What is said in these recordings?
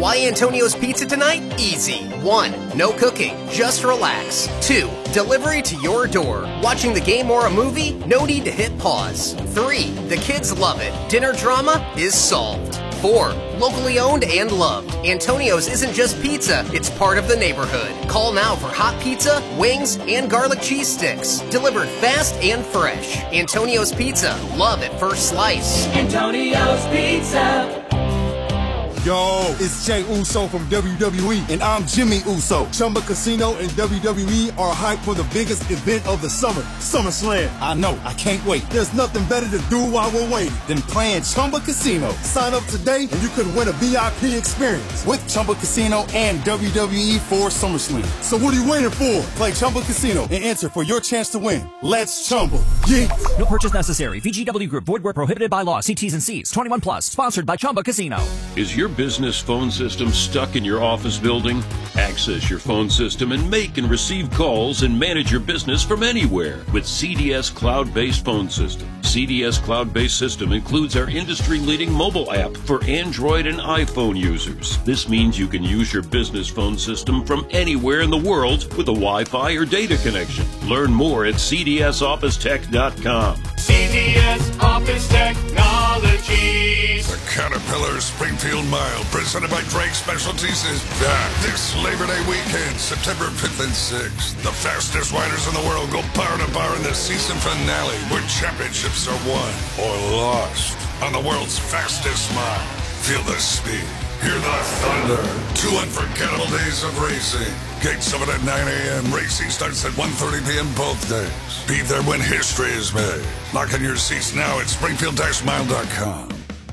Why Antonio's Pizza tonight? Easy. 1. No cooking. Just relax. 2. Delivery to your door. Watching the game or a movie? No need to hit pause. 3. The kids love it. Dinner drama is solved. 4. Locally owned and loved. Antonio's isn't just pizza, it's part of the neighborhood. Call now for hot pizza, wings, and garlic cheese sticks. Delivered fast and fresh. Antonio's Pizza. Love at first slice. Antonio's Pizza. Yo, it's Jay Uso from WWE, and I'm Jimmy Uso. Chumba Casino and WWE are hyped for the biggest event of the summer, SummerSlam. I know, I can't wait. There's nothing better to do while we're waiting than playing Chumba Casino. Sign up today, and you could win a VIP experience with Chumba Casino and WWE for SummerSlam. So what are you waiting for? Play Chumba Casino and enter for your chance to win. Let's Chumba. Yeah. No purchase necessary. VGW Group. Void where prohibited by law. See T's and C's. 21 plus. Sponsored by Chumba Casino. Is your business phone system stuck in your office building? Access your phone system and make and receive calls and manage your business from anywhere with CDS Cloud-Based Phone System. CDS Cloud-Based System includes our industry-leading mobile app for Android and iPhone users. This means you can use your business phone system from anywhere in the world with a Wi-Fi or data connection. Learn more at cdsofficetech.com. CDS Office Technologies. The Caterpillar Springfield Mile, presented by Drake Specialties, is back this Labor Day weekend, September 5th and 6th. The fastest riders in the world go bar to bar in the season finale, where championships are won or lost on the world's fastest mile. Feel the speed. Hear the thunder. 2 unforgettable days of racing. Gates open at 9 a.m. Racing starts at 1:30 p.m. both days. Be there when history is made. Lock in your seats now at springfield-mile.com.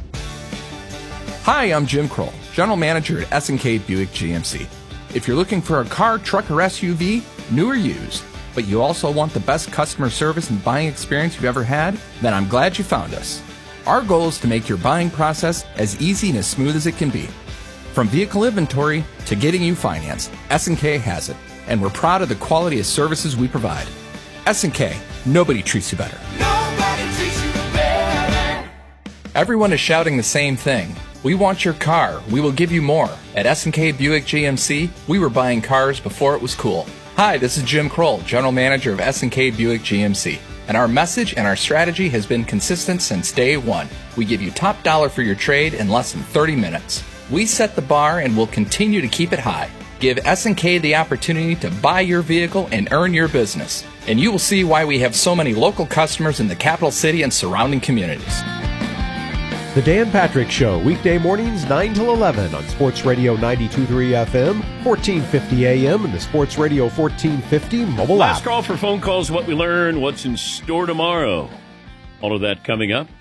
Hi, I'm Jim Kroll, General Manager at S&K Buick GMC. If you're looking for a car, truck, or SUV, new or used, but you also want the best customer service and buying experience you've ever had, then I'm glad you found us. Our goal is to make your buying process as easy and as smooth as it can be. From vehicle inventory to getting you financed, S&K has it, and we're proud of the quality of services we provide. S&K, nobody treats you better. Nobody treats you better. Everyone is shouting the same thing. We want your car. We will give you more. At S&K Buick GMC, we were buying cars before it was cool. Hi, this is Jim Kroll, General Manager of S&K Buick GMC. And our message and our strategy has been consistent since day one. We give you top dollar for your trade in less than 30 minutes. We set the bar and will continue to keep it high. Give S&K the opportunity to buy your vehicle and earn your business. And you will see why we have so many local customers in the capital city and surrounding communities. The Dan Patrick Show, weekday mornings 9 till 11 on Sports Radio 92.3 FM, 1450 AM, and the Sports Radio 1450 mobile app. Last call for phone calls, what we learn, what's in store tomorrow. All of that coming up.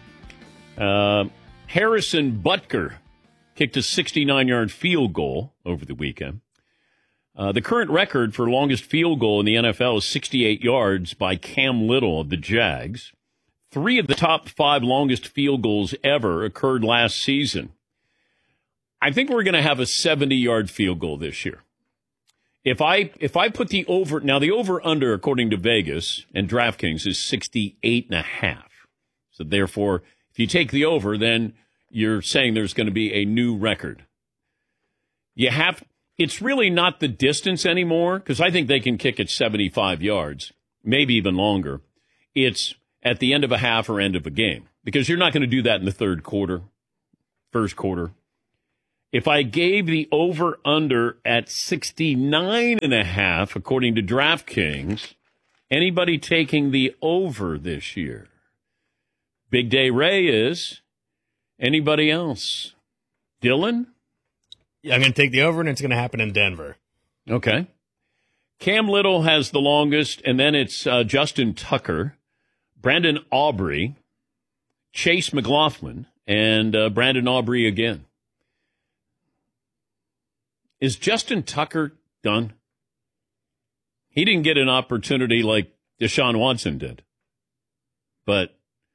Harrison Butker kicked a 69-yard field goal over the weekend. The current record for longest field goal in the NFL is 68 yards by Cam Little of the Jags. 3 of the top 5 longest field goals ever occurred last season. I think we're going to have a 70-yard field goal this year. If I put the over, now the over-under, according to Vegas and DraftKings, is 68.5. So therefore, if you take the over, then you're saying there's going to be a new record. It's really not the distance anymore, because I think they can kick it 75 yards, maybe even longer. It's at the end of a half or end of a game, because you're not going to do that in the third quarter, first quarter. If I gave the over-under at 69.5, according to DraftKings, anybody taking the over this year? Big Day Ray is. Anybody else? Dylan? Yeah, I'm going to take the over, and it's going to happen in Denver. Okay. Cam Little has the longest, and then it's Justin Tucker, Brandon Aubrey, Chase McLaughlin, and Brandon Aubrey again. Is Justin Tucker done? He didn't get an opportunity like Deshaun Watson did. But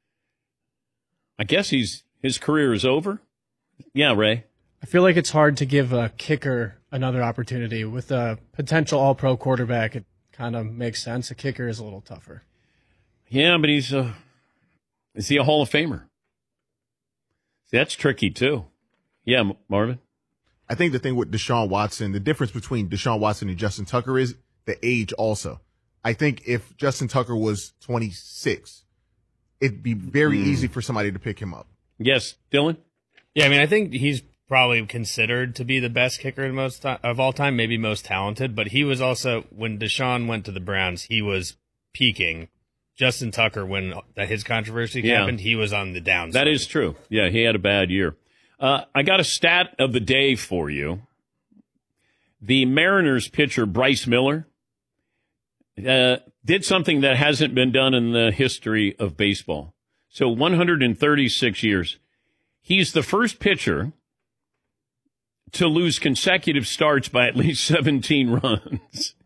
I guess his career is over. Yeah, Ray. I feel like it's hard to give a kicker another opportunity. With a potential all-pro quarterback, it kind of makes sense. A kicker is a little tougher. Yeah, but is he a Hall of Famer? See, that's tricky, too. Yeah, Marvin? I think the thing with Deshaun Watson, the difference between Deshaun Watson and Justin Tucker is the age also. I think if Justin Tucker was 26, it'd be very easy for somebody to pick him up. Yes, Dylan? Yeah, I mean, I think he's probably considered to be the best kicker of all time, maybe most talented, but he was also, when Deshaun went to the Browns, he was peaking. Justin Tucker, when his controversy happened, he was on the downside. That is true. Yeah, he had a bad year. I got a stat of the day for you. The Mariners pitcher, Bryce Miller, did something that hasn't been done in the history of baseball. So 136 years. He's the first pitcher to lose consecutive starts by at least 17 runs.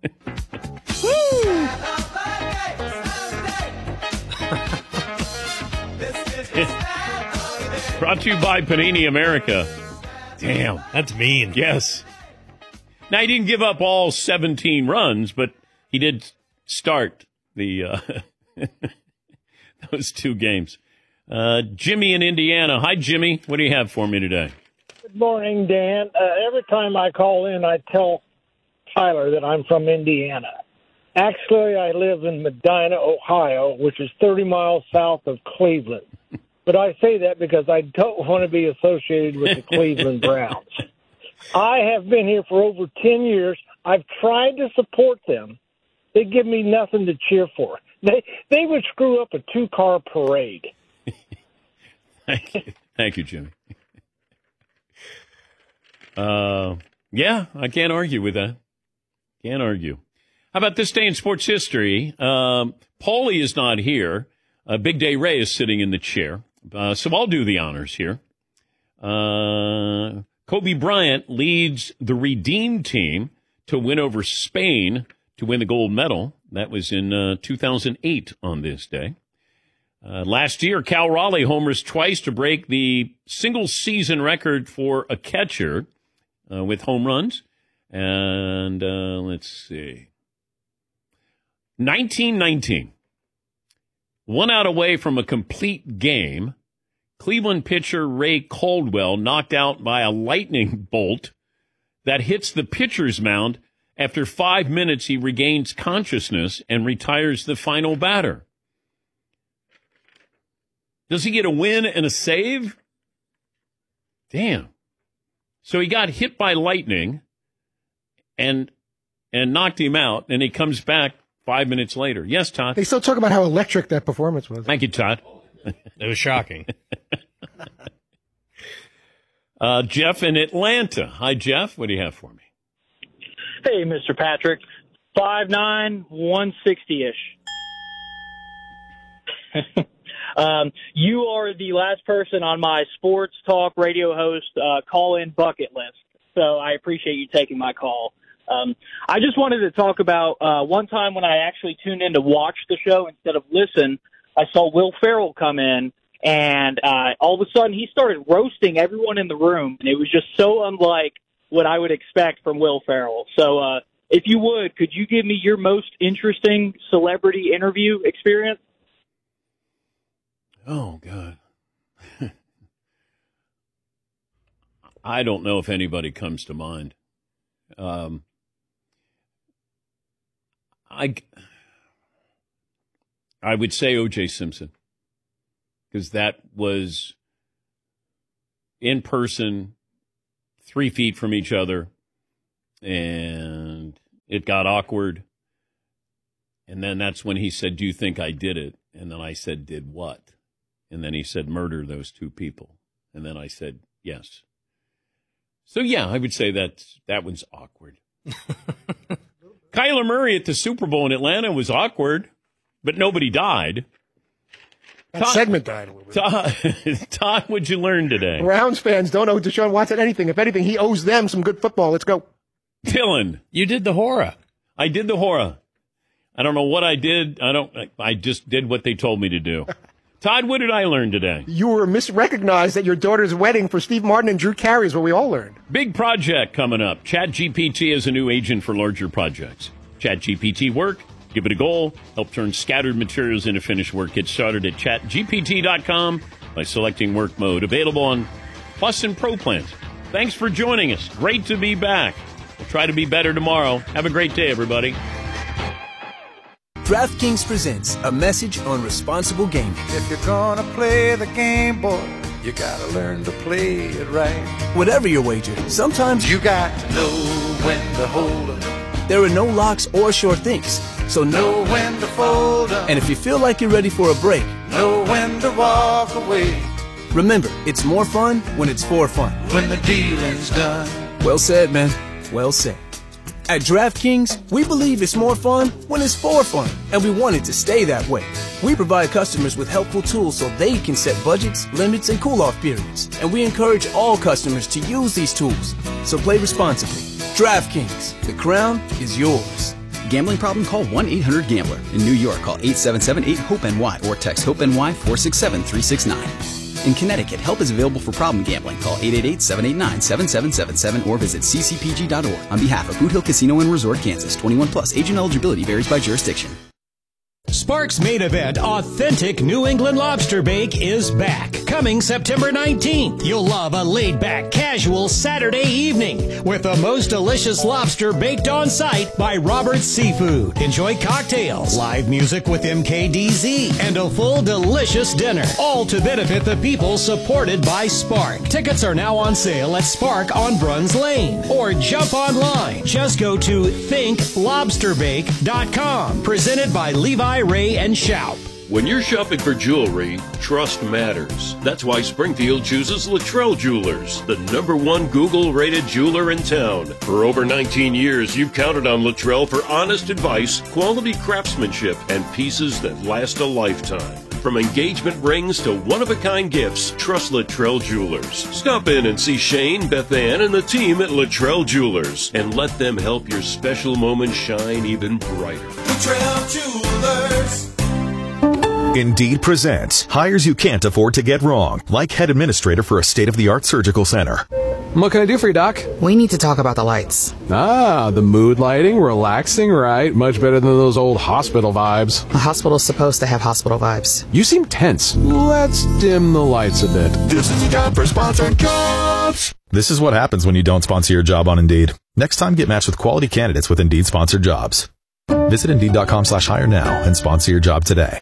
Brought to you by Panini America. Damn. That's mean. Yes. Now, he didn't give up all 17 runs, but he did start the those two games. Jimmy in Indiana. Hi, Jimmy. What do you have for me today? Good morning, Dan. Every time I call in, I tell Tyler that I'm from Indiana. Actually, I live in Medina, Ohio, which is 30 miles south of Cleveland. But I say that because I don't want to be associated with the Cleveland Browns. I have been here for over 10 years. I've tried to support them. They give me nothing to cheer for. They would screw up a 2-car parade. Thank you, Jimmy. Yeah, I can't argue with that. Can't argue. How about this day in sports history? Paulie is not here. Big Day Ray is sitting in the chair. So I'll do the honors here. Kobe Bryant leads the Redeem team to win over Spain to win the gold medal. That was in 2008 on this day. Last year, Cal Raleigh homers twice to break the single-season record for a catcher with home runs. And let's see. 1919. 1 out away from a complete game, Cleveland pitcher Ray Caldwell knocked out by a lightning bolt that hits the pitcher's mound. After 5 minutes, he regains consciousness and retires the final batter. Does he get a win and a save? Damn. So he got hit by lightning and knocked him out, and he comes back 5 minutes later. Yes, Todd? They still talk about how electric that performance was. Thank you, Todd. It was shocking. Jeff in Atlanta. Hi, Jeff. What do you have for me? Hey, Mr. Patrick. 5'9", 160-ish. You are the last person on my sports talk radio host call-in bucket list, so I appreciate you taking my call. I just wanted to talk about one time when I actually tuned in to watch the show instead of listen. I saw Will Ferrell come in, and all of a sudden he started roasting everyone in the room, and it was just so unlike what I would expect from Will Ferrell. So if you would, could you give me your most interesting celebrity interview experience? Oh, God. I don't know if anybody comes to mind. I would say O.J. Simpson, because that was in person, 3 feet from each other, and it got awkward. And then that's when he said, "Do you think I did it?" And then I said, "Did what?" And then he said, "Murder those 2 people." And then I said, "Yes." So, yeah, I would say that one's awkward. Kyler Murray at the Super Bowl in Atlanta was awkward, but nobody died. That segment died a little bit. Todd, what'd you learn today? Browns fans don't owe Deshaun Watson anything. If anything, he owes them some good football. Let's go. Dylan. You did the horror. I did the horror. I don't know what I did. I just did what they told me to do. Todd, what did I learn today? You were misrecognized at your daughter's wedding for Steve Martin and Drew Carey is what we all learned. Big project coming up. ChatGPT is a new agent for larger projects. ChatGPT Work. Give it a goal. Help turn scattered materials into finished work. Get started at chatgpt.com by selecting work mode. Available on Plus and Pro plans. Thanks for joining us. Great to be back. We'll try to be better tomorrow. Have a great day, everybody. DraftKings presents a message on responsible gaming. If you're gonna play the game, boy, you gotta learn to play it right. Whatever your wager, sometimes you got to know when to hold 'em. There are no locks or sure things, so know when to fold 'em. And if you feel like you're ready for a break, know when to walk away. Remember, it's more fun when it's for fun. When the dealing's done. Well said, man. Well said. At DraftKings, we believe it's more fun when it's for fun, and we want it to stay that way. We provide customers with helpful tools so they can set budgets, limits, and cool-off periods, and we encourage all customers to use these tools. So play responsibly. DraftKings, the crown is yours. Gambling problem? Call 1-800-GAMBLER. In New York, call 877-8-HOPE-NY or text HOPE-NY 467-369. In Connecticut, help is available for problem gambling. Call 888-789-7777 or visit ccpg.org. On behalf of Boot Hill Casino and Resort, Kansas, 21 plus. Agent eligibility varies by jurisdiction. Sparks' main event, Authentic New England Lobster Bake, is back. Coming September 19th. You'll love a laid-back, casual Saturday evening with the most delicious lobster baked on site by Robert's Seafood. Enjoy cocktails, live music with MKDZ, and a full delicious dinner. All to benefit the people supported by Spark. Tickets are now on sale at Spark on Bruns Lane. Or jump online. Just go to thinklobsterbake.com. Presented by Levi, Ray, and Shoup. When you're shopping for jewelry, trust matters. That's why Springfield chooses Luttrell Jewelers, the #1 Google-rated jeweler in town. For over 19 years, you've counted on Luttrell for honest advice, quality craftsmanship, and pieces that last a lifetime. From engagement rings to one-of-a-kind gifts, trust Luttrell Jewelers. Stop in and see Shane, Beth Ann, and the team at Luttrell Jewelers, and let them help your special moment shine even brighter. Luttrell Jewelers. Indeed presents hires you can't afford to get wrong, like head administrator for a state-of-the-art surgical center. What can I do for you, Doc? We need to talk about the lights. Ah, the mood lighting, relaxing, right? Much better than those old hospital vibes. A hospital's supposed to have hospital vibes. You seem tense. Let's dim the lights a bit. This is your job for sponsored jobs. This is what happens when you don't sponsor your job on Indeed. Next time, get matched with quality candidates with Indeed sponsored jobs. Visit Indeed.com/hire now and sponsor your job today.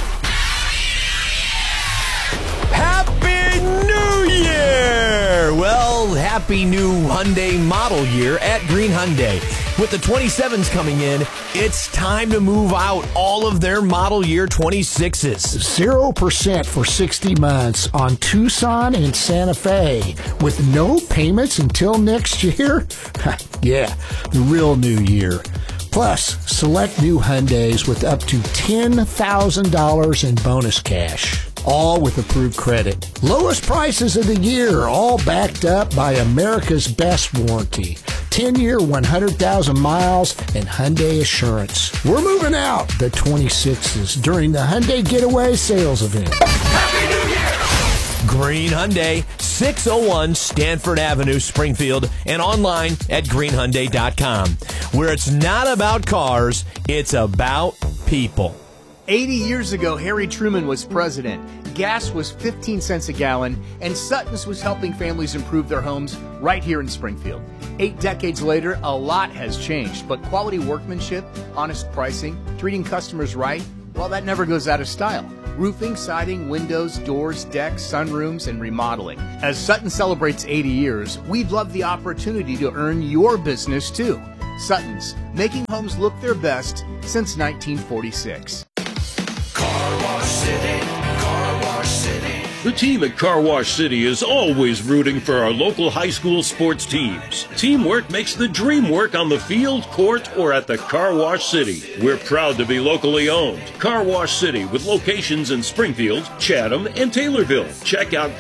Well, happy new Hyundai model year at Green Hyundai. With the 27s coming in, it's time to move out all of their model year 26s. 0% for 60 months on Tucson and Santa Fe with no payments until next year? Yeah, the real new year. Plus, select new Hyundais with up to $10,000 in bonus cash. All with approved credit. Lowest prices of the year, all backed up by America's best warranty. 10-year, 100,000 miles, and Hyundai Assurance. We're moving out the 26s during the Hyundai Getaway Sales Event. Happy New Year! Green Hyundai, 601 Stanford Avenue, Springfield, and online at greenhyundai.com, where it's not about cars, it's about people. 80 years ago, Harry Truman was president. Gas was 15 cents a gallon, and Sutton's was helping families improve their homes right here in Springfield. 8 decades later, a lot has changed, but quality workmanship, honest pricing, treating customers right, well, that never goes out of style. Roofing, siding, windows, doors, decks, sunrooms, and remodeling. As Sutton celebrates 80 years, we'd love the opportunity to earn your business too. Sutton's, making homes look their best since 1946. Car Wash City, Car Wash City. The team at Car Wash City is always rooting for our local high school sports teams. Teamwork makes the dream work on the field, court, or at the Car Wash City. We're proud to be locally owned. Car Wash City with locations in Springfield, Chatham, and Taylorville. Check out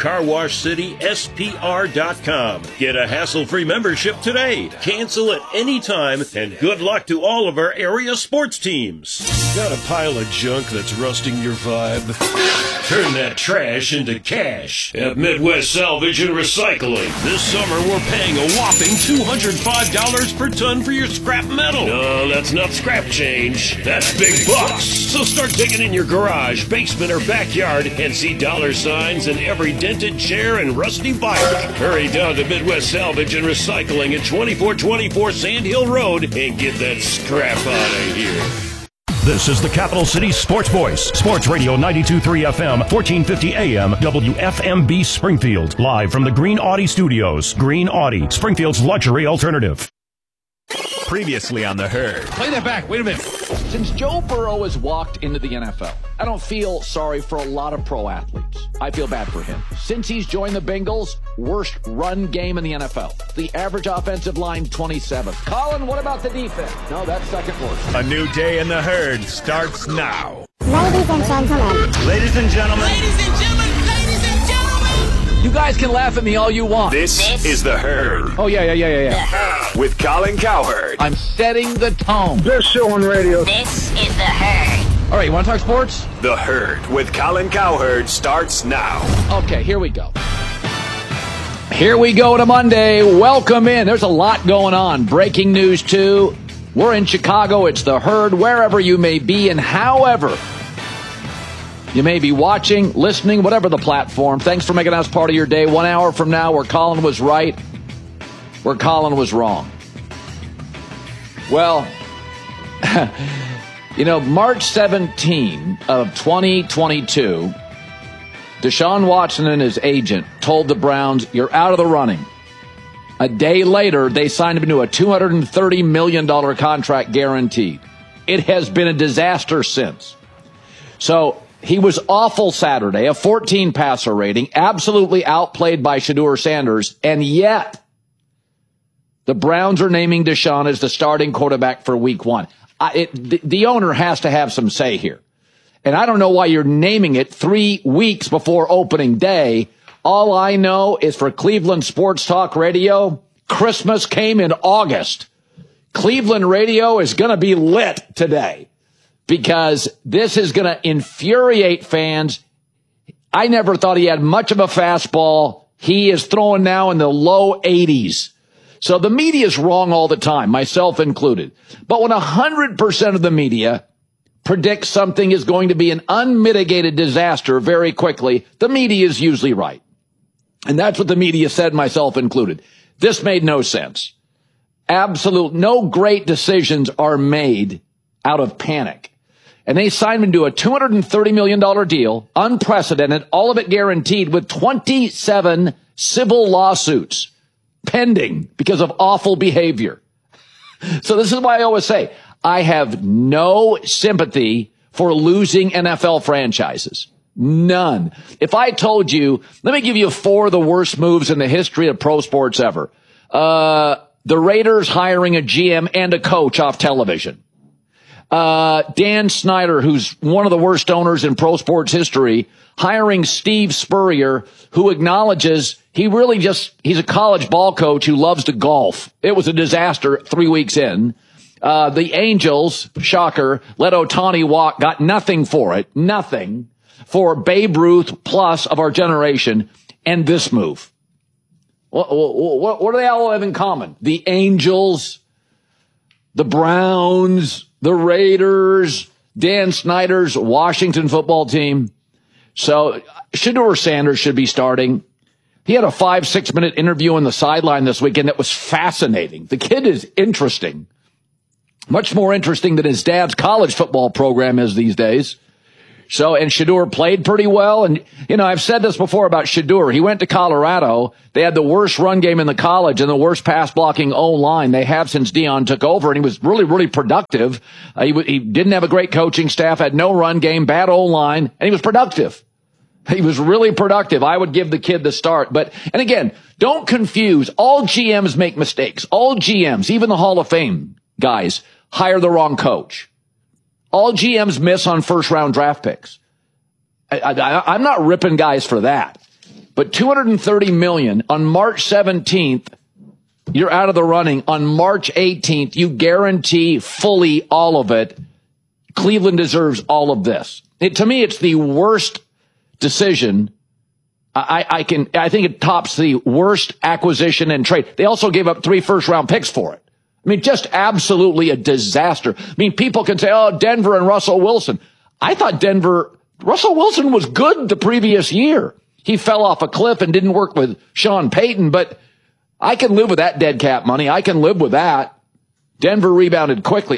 carwashcityspr.com. Get a hassle-free membership today. Cancel at any time, and good luck to all of our area sports teams. Got a pile of junk that's rusting your vibe? Turn that trash into cash at Midwest Salvage and Recycling. This summer, we're paying a whopping $205 per ton for your scrap metal. No, that's not scrap change. That's big bucks. So start digging in your garage, basement, or backyard and see dollar signs in every dented chair and rusty bike. Hurry down to Midwest Salvage and Recycling at 2424 Sand Hill Road and get that scrap out of here. This is the Capital City Sports Voice. Sports Radio 92.3 FM, 1450 AM, WFMB Springfield. Live from the Green Audi Studios. Green Audi, Springfield's luxury alternative. Previously on The Herd. Play that back. Wait a minute. Since Joe Burrow has walked into the NFL, I don't feel sorry for a lot of pro athletes. I feel bad for him. Since he's joined the Bengals, worst run game in the NFL. The average offensive line, 27th. Colin, what about the defense? No, that's second worst. A new day in The Herd starts now. Ladies and gentlemen. Ladies and gentlemen. Ladies and gentlemen. Ladies and gentlemen. You guys can laugh at me all you want. This is The Herd. Oh, yeah. The Herd. With Colin Cowherd. I'm setting the tone. Best show on radio. This is The Herd. All right, you want to talk sports? The Herd with Colin Cowherd starts now. Okay, here we go. Here we go to Monday. Welcome in. There's a lot going on. Breaking news, too. We're in Chicago. It's The Herd, wherever you may be and however you may be watching, listening, whatever the platform. Thanks for making us part of your day. 1 hour from now, where Colin was right, where Colin was wrong. Well, March 17 of 2022, Deshaun Watson and his agent told the Browns, you're out of the running. A day later, they signed him to a $230 million contract guaranteed. It has been a disaster since. So he was awful Saturday, a 14 passer rating, absolutely outplayed by Shedeur Sanders, and yet the Browns are naming Deshaun as the starting quarterback for week 1. The owner has to have some say here. And I don't know why you're naming it 3 weeks before opening day. All I know is for Cleveland Sports Talk Radio, Christmas came in August. Cleveland radio is going to be lit today because this is going to infuriate fans. I never thought he had much of a fastball. He is throwing now in the low 80s. So the media is wrong all the time, myself included. But when 100% of the media predicts something is going to be an unmitigated disaster very quickly, the media is usually right. And that's what the media said, myself included. This made no sense. No great decisions are made out of panic. And they signed him to a $230 million deal, unprecedented, all of it guaranteed, with 27 civil lawsuits pending because of awful behavior. So this is why I always say, I have no sympathy for losing NFL franchises. None. If I told you, let me give you 4 of the worst moves in the history of pro sports ever. The Raiders hiring a GM and a coach off television. Dan Snyder, who's one of the worst owners in pro sports history, hiring Steve Spurrier, who acknowledges he's a college ball coach who loves to golf. It was a disaster 3 weeks in. The Angels, shocker, let Ohtani walk, got nothing for it. Nothing for Babe Ruth plus of our generation. And this move. What do they all have in common? The Angels, the Browns, the Raiders, Dan Snyder's Washington football team. So Shedeur Sanders should be starting. He had a 5-6 minute interview on the sideline this weekend that was fascinating. The kid is interesting. Much more interesting than his dad's college football program is these days. So, and Shedeur played pretty well. And, I've said this before about Shedeur. He went to Colorado. They had the worst run game in the college and the worst pass blocking O-line they have since Deion took over. And he was really, really productive. He didn't have a great coaching staff, had no run game, bad O-line, and he was productive. He was really productive. I would give the kid the start. And again, don't confuse. All GMs make mistakes. All GMs, even the Hall of Fame guys, hire the wrong coach. All GMs miss on first-round draft picks. I'm not ripping guys for that. But $230 million on March 17th, you're out of the running. On March 18th, you guarantee fully all of it. Cleveland deserves all of this. To me, it's the worst decision. I think it tops the worst acquisition and trade. They also gave up 3 first-round picks for it. I mean, just absolutely a disaster. I mean, people can say, oh, Denver and Russell Wilson. I thought Russell Wilson was good the previous year. He fell off a cliff and didn't work with Sean Payton, but I can live with that dead cap money. I can live with that. Denver rebounded quickly.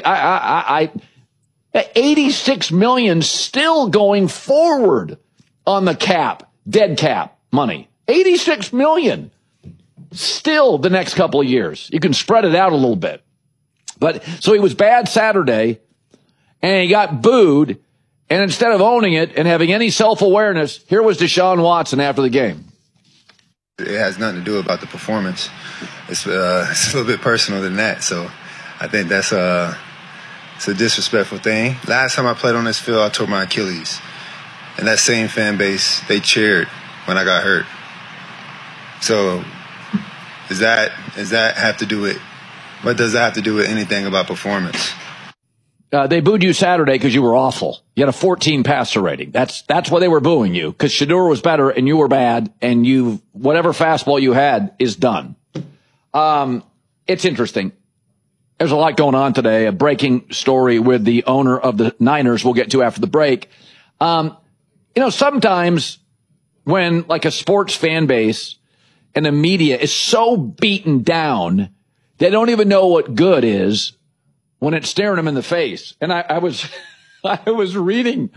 $86 million still going forward on the cap. Dead cap money. $86 million. Still the next couple of years. You can spread it out a little bit. But so he was bad Saturday, and he got booed, and instead of owning it and having any self-awareness, here was Deshaun Watson after the game. It has nothing to do about the performance. It's a little bit personal than that. So I think that's it's a disrespectful thing. Last time I played on this field, I tore my Achilles. And that same fan base, they cheered when I got hurt. So does that have to do with, what does that have to do with anything about performance? They booed you Saturday because you were awful. You had a 14 passer rating. That's why they were booing you, because Shedeur was better and you were bad, and whatever fastball you had is done. It's interesting. There's a lot going on today. A breaking story with the owner of the Niners we'll get to after the break. Sometimes when like a sports fan base and the media is so beaten down, they don't even know what good is when it's staring them in the face. And I was reading,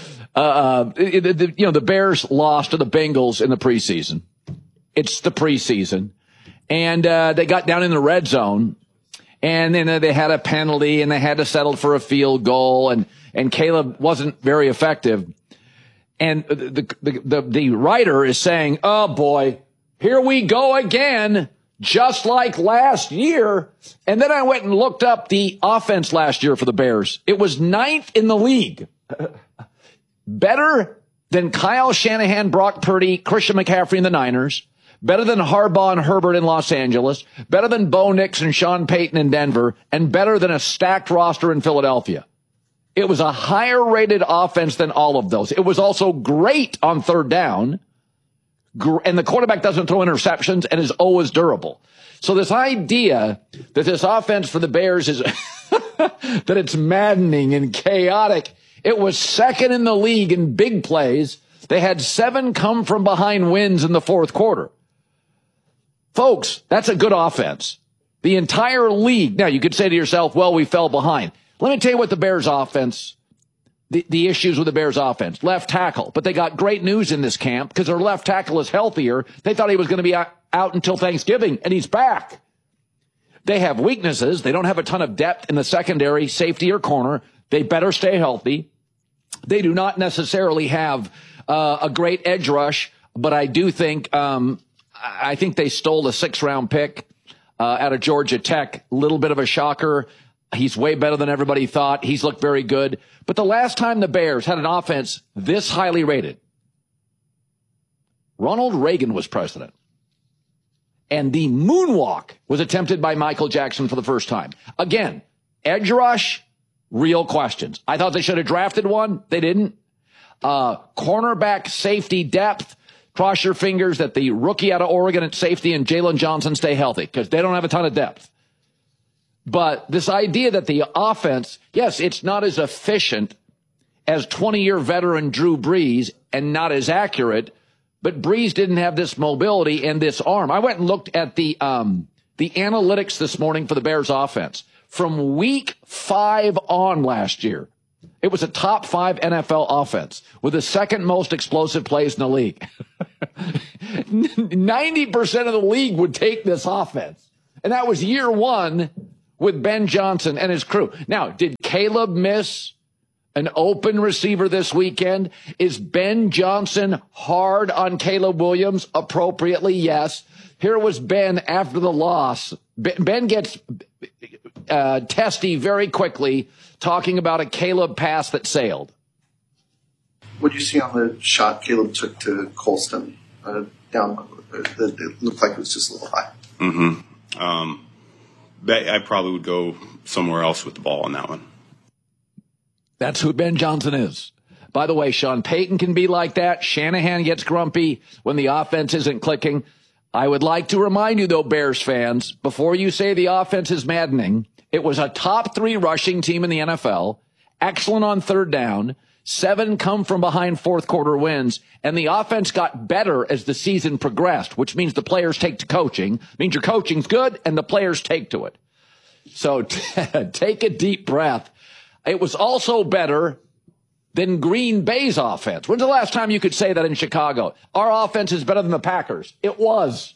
the Bears lost to the Bengals in the preseason. It's the preseason. And they got down in the red zone, and then they had a penalty, and they had to settle for a field goal, and Caleb wasn't very effective. And the writer is saying, oh boy, here we go again, just like last year. And then I went and looked up the offense last year for the Bears. It was 9th in the league. Better than Kyle Shanahan, Brock Purdy, Christian McCaffrey and the Niners. Better than Harbaugh and Herbert in Los Angeles. Better than Bo Nix and Sean Payton in Denver. And better than a stacked roster in Philadelphia. It was a higher rated offense than all of those. It was also great on third down. And the quarterback doesn't throw interceptions and is always durable. So this idea that this offense for the Bears is that it's maddening and chaotic. It was second in the league in big plays. They had 7 come from behind wins in the fourth quarter. Folks, that's a good offense. The entire league. Now you could say to yourself, well, we fell behind. Let me tell you what the Bears offense, the issues with the Bears offense. Left tackle. But they got great news in this camp because their left tackle is healthier. They thought he was going to be out until Thanksgiving, and he's back. They have weaknesses. They don't have a ton of depth in the secondary, safety or corner. They better stay healthy. They do not necessarily have a great edge rush, but I do think I think they stole a 6th-round pick out of Georgia Tech. A little bit of a shocker. He's way better than everybody thought. He's looked very good. But the last time the Bears had an offense this highly rated, Ronald Reagan was president. And the moonwalk was attempted by Michael Jackson for the first time. Again, edge rush, real questions. I thought they should have drafted one. They didn't. Cornerback safety depth. Cross your fingers that the rookie out of Oregon at safety and Jalen Johnson stay healthy because they don't have a ton of depth. But this idea that the offense, yes, it's not as efficient as 20-year veteran Drew Brees and not as accurate, but Brees didn't have this mobility and this arm. I went and looked at the analytics this morning for the Bears offense. From week 5 on last year, it was a top 5 NFL offense with the second most explosive plays in the league. 90% of the league would take this offense. And that was year 1 with Ben Johnson and his crew. Now, did Caleb miss an open receiver this weekend? Is Ben Johnson hard on Caleb Williams? Appropriately, yes. Here was Ben after the loss. Ben gets testy very quickly, talking about a Caleb pass that sailed. What did you see on the shot Caleb took to Colston down? It looked like it was just a little high. Mm-hmm. I probably would go somewhere else with the ball on that one. That's who Ben Johnson is. By the way, Sean Payton can be like that. Shanahan gets grumpy when the offense isn't clicking. I would like to remind you, though, Bears fans, before you say the offense is maddening, it was a top 3 rushing team in the NFL, excellent on third down, 7 come from behind fourth quarter wins, and the offense got better as the season progressed, which means the players take to coaching, means your coaching's good, and the players take to it. So take a deep breath. It was also better than Green Bay's offense. When's the last time you could say that in Chicago? Our offense is better than the Packers. It was.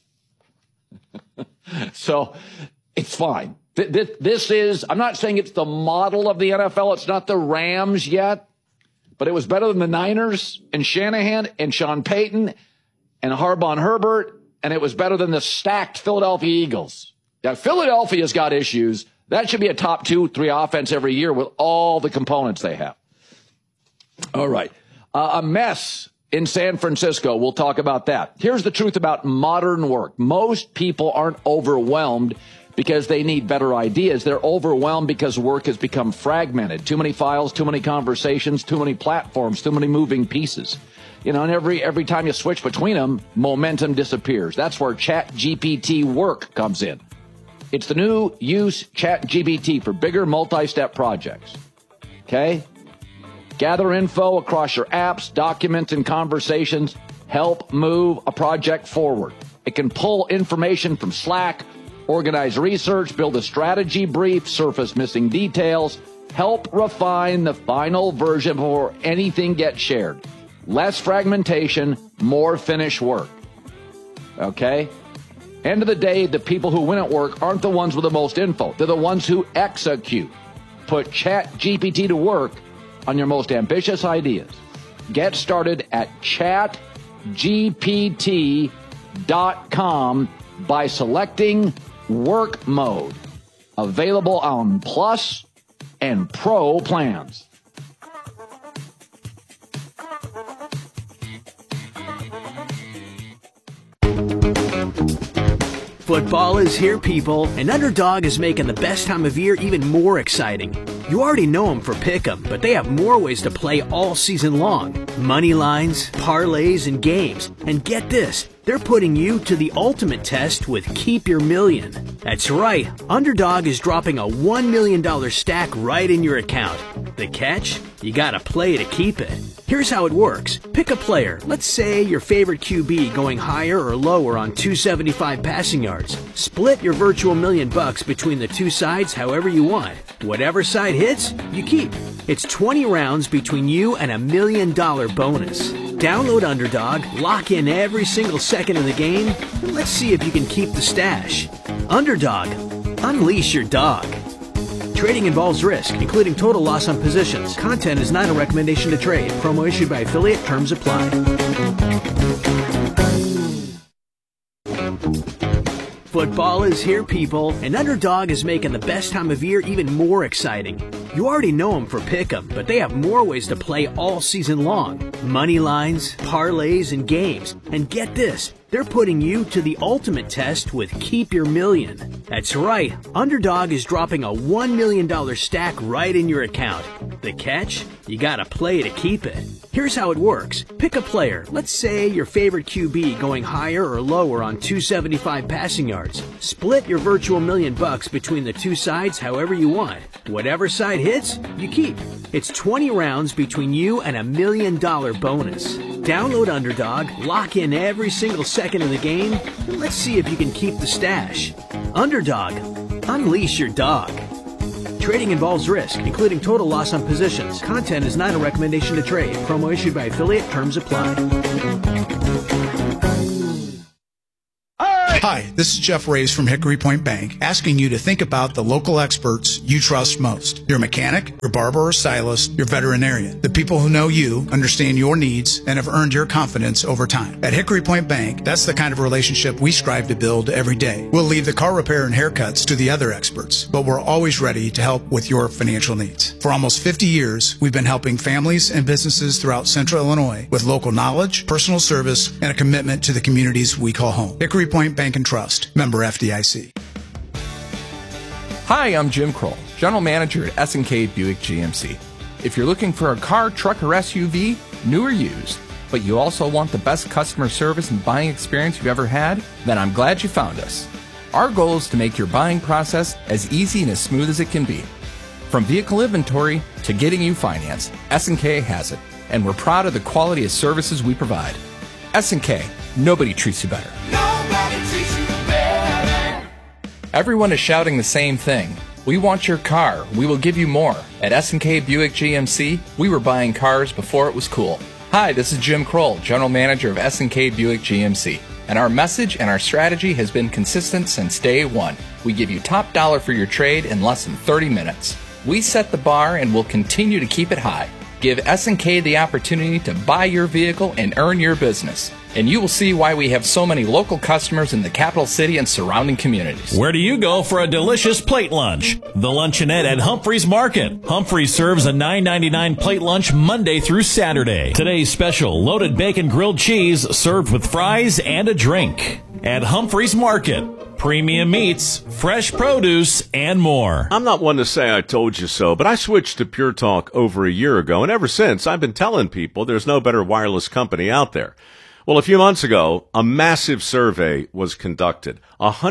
So it's fine. This is, I'm not saying it's the model of the NFL. It's not the Rams yet, but it was better than the Niners and Shanahan and Sean Payton and Harbaugh and Herbert, and it was better than the stacked Philadelphia Eagles. Now, Philadelphia's got issues. That should be a top 2-3 offense every year with all the components they have. All right. A mess in San Francisco. We'll talk about that. Here's the truth about modern work. Most people aren't overwhelmed because they need better ideas. They're overwhelmed because work has become fragmented. Too many files, too many conversations, too many platforms, too many moving pieces. You know, and every time you switch between them, momentum disappears. That's where ChatGPT Work comes in. It's the new use ChatGPT for bigger multi-step projects. Okay? Gather info across your apps, documents, and conversations. Help move a project forward. It can pull information from Slack, organize research, build a strategy brief, surface missing details, help refine the final version before anything gets shared. Less fragmentation, more finished work. Okay? End of the day, the people who win at work aren't the ones with the most info. They're the ones who execute. Put ChatGPT to work on your most ambitious ideas. Get started at chatgpt.com by selecting Work Mode. Available on Plus and Pro plans. Football is here, people, and Underdog is making the best time of year even more exciting. You already know them for Pick'em, but they have more ways to play all season long. Money lines, parlays, and games. And get this, they're putting you to the ultimate test with Keep Your Million. That's right, Underdog is dropping a $1 million stack right in your account. The catch? You gotta play to keep it. Here's how it works. Pick a player, let's say your favorite QB going higher or lower on 275 passing yards. Split your virtual $1 million between the two sides however you want. Whatever side hits, you keep. It's 20 rounds between you and $1 million bonus. Download Underdog, lock in every single second of the game, and let's see if you can keep the stash. Underdog, unleash your dog. Trading involves risk, including total loss on positions. Content is not a recommendation to trade. Promo issued by affiliate. Terms apply. Football is here, people, and Underdog is making the best time of year even more exciting. You already know them for Pick'em, but they have more ways to play all season long. Money lines, parlays, and games. And get this, they're putting you to the ultimate test with Keep Your Million. That's right, Underdog is dropping a $1 million stack right in your account. The catch? You gotta play to keep it. Here's how it works. Pick a player, let's say your favorite QB going higher or lower on 275 passing yards. Split your virtual $1 million between the two sides however you want. Whatever side hits, you keep. It's 20 rounds between you and $1 million bonus. Download Underdog, lock in every single second of the game, and let's see if you can keep the stash. Underdog, unleash your dog. Trading involves risk, including total loss on positions. Content is not a recommendation to trade. Promo issued by affiliate. Terms apply. Hi, this is Jeff Rays from Hickory Point Bank, asking you to think about the local experts you trust most. Your mechanic, your barber or stylist, your veterinarian. The people who know you, understand your needs, and have earned your confidence over time. At Hickory Point Bank, that's the kind of relationship we strive to build every day. We'll leave the car repair and haircuts to the other experts, but we're always ready to help with your financial needs. For almost 50 years, we've been helping families and businesses throughout Central Illinois with local knowledge, personal service, and a commitment to the communities we call home. Hickory Point Bank and Trust, member FDIC. Hi, I'm Jim Kroll, General Manager at S&K Buick GMC. If you're looking for a car, truck, or SUV, new or used, but you also want the best customer service and buying experience you've ever had, then I'm glad you found us. Our goal is to make your buying process as easy and as smooth as it can be. From vehicle inventory to getting you financed, S&K has it, and we're proud of the quality of services we provide. S&K, nobody treats you better. Nobody treats you better. Everyone is shouting the same thing. We want your car. We will give you more. At S&K Buick GMC, we were buying cars before it was cool. Hi, this is Jim Kroll, General Manager of S&K Buick GMC. And our message and our strategy has been consistent since day one. We give you top dollar for your trade in less than 30 minutes. We set the bar and will continue to keep it high. Give S&K the opportunity to buy your vehicle and earn your business. And you will see why we have so many local customers in the capital city and surrounding communities. Where do you go for a delicious plate lunch? The Luncheonette at Humphreys Market. Humphreys serves a $9.99 plate lunch Monday through Saturday. Today's special, loaded bacon grilled cheese served with fries and a drink. At Humphreys Market. Premium meats, fresh produce, and more. I'm not one to say I told you so, but I switched to Pure Talk over a year ago, and ever since I've been telling people there's no better wireless company out there. Well, a few months ago, a massive survey was conducted.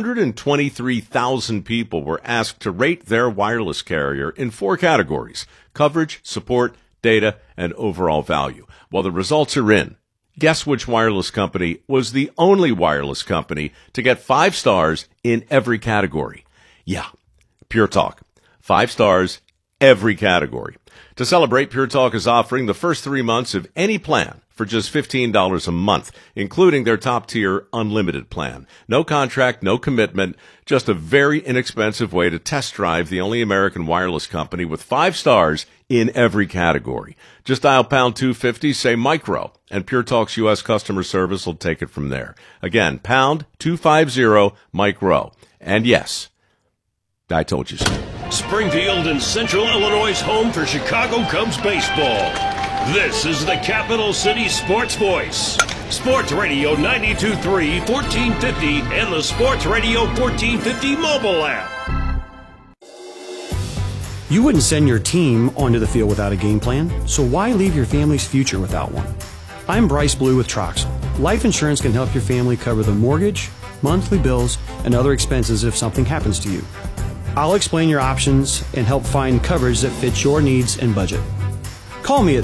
123,000 people were asked to rate their wireless carrier in 4 categories: coverage, support, data, and overall value. Well, the results are in. Guess which wireless company was the only wireless company to get 5 stars in every category? Yeah, Pure Talk. 5 stars, every category. To celebrate, Pure Talk is offering the first 3 months of any plan for just $15 a month, including their top-tier unlimited plan. No contract, no commitment, just a very inexpensive way to test drive the only American wireless company with 5 stars in every category. Just dial pound 250, say micro, and Pure Talk's U.S. customer service will take it from there. Again, pound 250 micro. And yes, I told you so. Springfield and Central Illinois' home for Chicago Cubs baseball. This is the Capital City Sports Voice. Sports Radio 92.3, 1450, and the Sports Radio 1450 mobile app. You wouldn't send your team onto the field without a game plan, so why leave your family's future without one? I'm Bryce Blue with Troxel. Life insurance can help your family cover the mortgage, monthly bills, and other expenses if something happens to you. I'll explain your options and help find coverage that fits your needs and budget. Call me at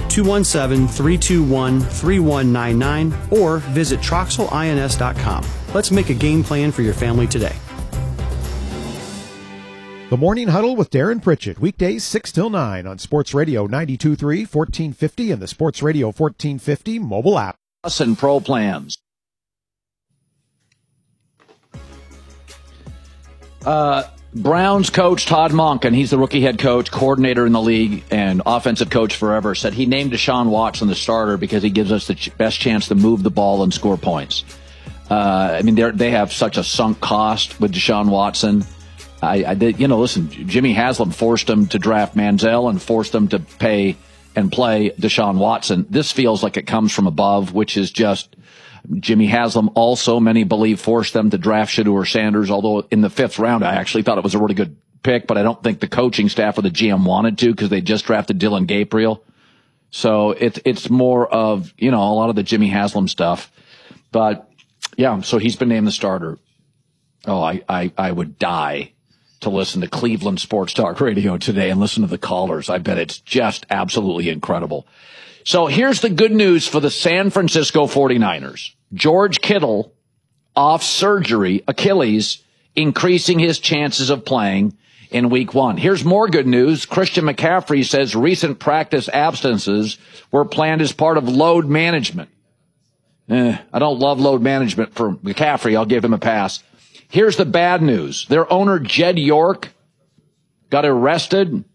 217-321-3199 or visit TroxelINS.com. Let's make a game plan for your family today. The Morning Huddle with Darren Pritchett, weekdays 6 till 9 on Sports Radio 92.3, 1450, and the Sports Radio 1450 mobile app. Plus and pro plans. Browns coach Todd Monken, he's the rookie head coach, coordinator in the league, and offensive coach forever, said he named Deshaun Watson the starter because he gives us the best chance to move the ball and score points. I mean, they have such a sunk cost with Deshaun Watson. Listen, Jimmy Haslam forced him to draft Manziel and forced him to pay and play Deshaun Watson. This feels like it comes from above, which is just Jimmy Haslam also, many believe, forced them to draft Shedeur Sanders, although in the 5th round, I actually thought it was a really good pick, but I don't think the coaching staff or the GM wanted to because they just drafted Dylan Gabriel. So it's more of, a lot of the Jimmy Haslam stuff. But, yeah, so he's been named the starter. Oh, I would die to listen to Cleveland Sports Talk Radio today and listen to the callers. I bet it's just absolutely incredible. So here's the good news for the San Francisco 49ers. George Kittle, off surgery, Achilles, increasing his chances of playing in week 1. Here's more good news. Christian McCaffrey says recent practice absences were planned as part of load management. I don't love load management for McCaffrey. I'll give him a pass. Here's the bad news. Their owner, Jed York, got arrested